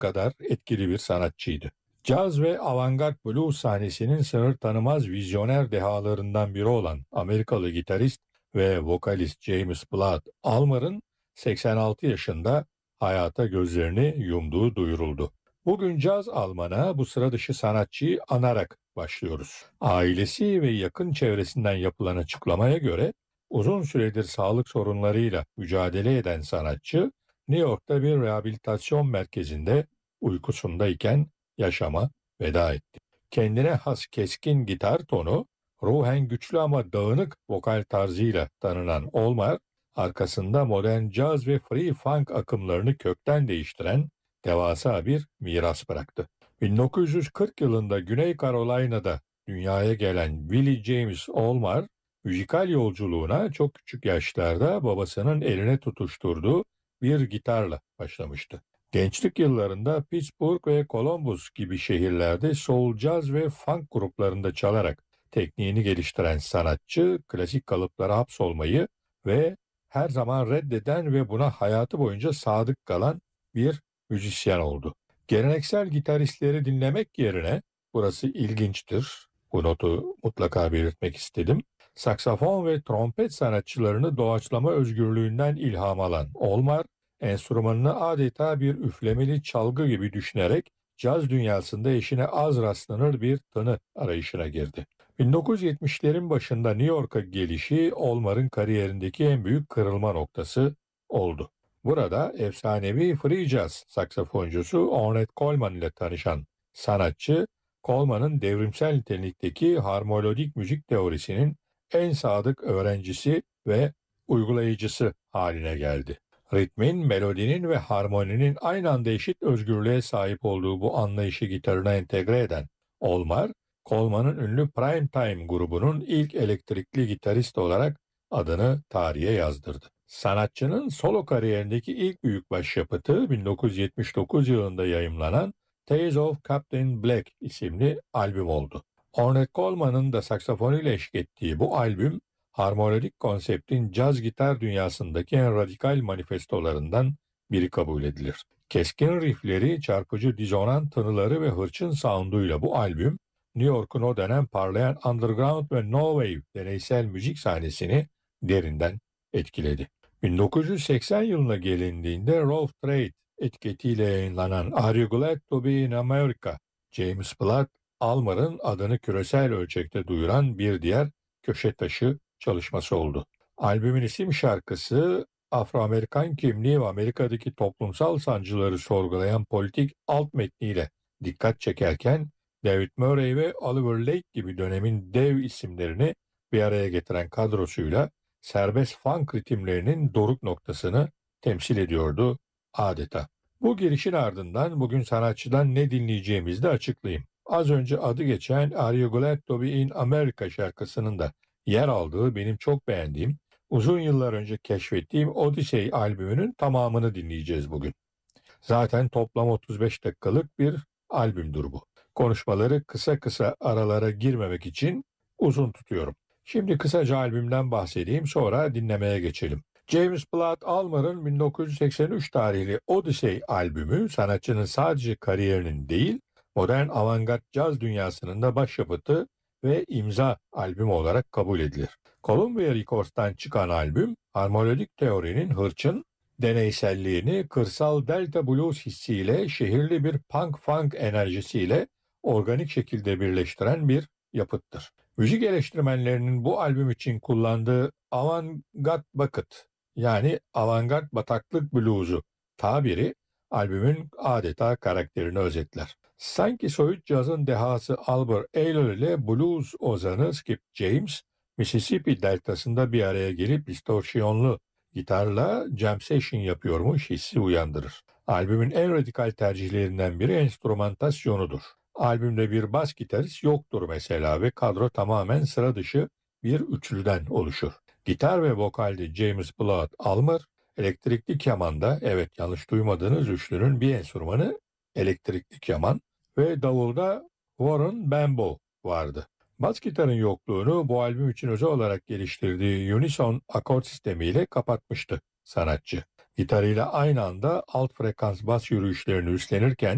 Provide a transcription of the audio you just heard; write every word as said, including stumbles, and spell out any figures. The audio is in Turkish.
kadar etkili bir sanatçıydı. Caz ve avantgard blues sahnesinin sınır tanımaz vizyoner dehalarından biri olan Amerikalı gitarist ve vokalist James Blunt Ulmer'ın seksen altı yaşında hayata gözlerini yumduğu duyuruldu. Bugün caz almana bu sıra dışı sanatçıyı anarak başlıyoruz. Ailesi ve yakın çevresinden yapılan açıklamaya göre uzun süredir sağlık sorunlarıyla mücadele eden sanatçı New York'ta bir rehabilitasyon merkezinde uykusundayken yaşama veda etti. Kendine has keskin gitar tonu, ruhen güçlü ama dağınık vokal tarzıyla tanınan Ulmer, arkasında modern caz ve free funk akımlarını kökten değiştiren devasa bir miras bıraktı. bin dokuz yüz kırk yılında Güney Carolina'da dünyaya gelen Willie James Ulmer, müzikal yolculuğuna çok küçük yaşlarda babasının eline tutuşturduğu bir gitarla başlamıştı. Gençlik yıllarında Pittsburgh ve Columbus gibi şehirlerde soul, caz ve funk gruplarında çalarak tekniğini geliştiren sanatçı, klasik kalıplara hapsolmayı ve her zaman reddeden ve buna hayatı boyunca sadık kalan bir müzisyen oldu. Geleneksel gitaristleri dinlemek yerine, burası ilginçtir, bu notu mutlaka belirtmek istedim, saksafon ve trompet sanatçılarını doğaçlama özgürlüğünden ilham alan Ulmer, enstrümanını adeta bir üflemeli çalgı gibi düşünerek caz dünyasında eşine az rastlanır bir tını arayışına girdi. bin dokuz yüz yetmişlerin başında New York'a gelişi Ulmer'ın kariyerindeki en büyük kırılma noktası oldu. Burada efsanevi free jazz saksafoncusu Ornette Coleman ile tanışan sanatçı, Coleman'ın devrimsel nitelikteki harmolodik müzik teorisinin en sadık öğrencisi ve uygulayıcısı haline geldi. Ritmin, melodinin ve harmoninin aynı anda eşit özgürlüğe sahip olduğu bu anlayışı gitarına entegre eden Ulmer, Coleman'ın ünlü Prime Time grubunun ilk elektrikli gitarist olarak adını tarihe yazdırdı. Sanatçının solo kariyerindeki ilk büyük başyapıtı bin dokuz yüz yetmiş dokuz yılında yayımlanan Tales of Captain Black isimli albüm oldu. Ornette Coleman'ın da saksafonuyla eşlik ettiği bu albüm, harmonik konseptin caz gitar dünyasındaki en radikal manifestolarından biri kabul edilir. Keskin riffleri, çarpıcı dizonant tınıları ve hırçın sounduyla bu albüm, New York'un o dönem parlayan underground ve no wave deneysel müzik sahnesini derinden etkiledi. bin dokuz yüz seksen yılına gelindiğinde Rough Trade etiketiyle yayınlanan Are You Glad to Be in America, James Blunt, Ulmer'ın adını küresel ölçekte duyuran bir diğer köşe taşı çalışması oldu. Albümün isim şarkısı, Afro-Amerikan kimliği ve Amerika'daki toplumsal sancıları sorgulayan politik alt metniyle dikkat çekerken, David Murray ve Oliver Lake gibi dönemin dev isimlerini bir araya getiren kadrosuyla serbest funk ritimlerinin doruk noktasını temsil ediyordu adeta. Bu girişin ardından bugün sanatçıdan ne dinleyeceğimizi de açıklayayım. Az önce adı geçen Are You Glad to Be in America şarkısının da yer aldığı benim çok beğendiğim, uzun yıllar önce keşfettiğim Odyssey albümünün tamamını dinleyeceğiz bugün. Zaten toplam otuz beş dakikalık bir albümdür bu. Konuşmaları kısa kısa aralara girmemek için uzun tutuyorum. Şimdi kısaca albümden bahsedeyim, sonra dinlemeye geçelim. James Blunt Ulmer'ın bin dokuz yüz seksen üç tarihli Odyssey albümü sanatçının sadece kariyerinin değil, modern avantgard caz dünyasının da başyapıtı ve imza albümü olarak kabul edilir. Columbia Records'tan çıkan albüm, harmonik teorinin hırçın deneyselliğini kırsal Delta Blues hissiyle şehirli bir punk funk enerjisiyle organik şekilde birleştiren bir yapıttır. Müzik eleştirmenlerinin bu albüm için kullandığı avantgard bucket, yani avantgard bataklık bluzu tabiri albümün adeta karakterini özetler. Sanki soyut cazın dehası Albert Ayler ile blues ozanı Skip James, Mississippi deltasında bir araya gelip distorsiyonlu gitarla jam session yapıyormuş hissi uyandırır. Albümün en radikal tercihlerinden biri enstrümantasyonudur. Albümde bir bas gitarist yoktur mesela ve kadro tamamen sıra dışı bir üçlüden oluşur. Gitar ve vokalde James Blunt Ulmer, elektrikli kemanda, evet yanlış duymadığınız üçlünün bir enstrümanı elektrikli keman ve davulda Warren Bambo vardı. Bas gitarın yokluğunu bu albüm için özel olarak geliştirdiği unison akort sistemiyle kapatmıştı sanatçı. Gitarıyla aynı anda alt frekans bas yürüyüşlerini üstlenirken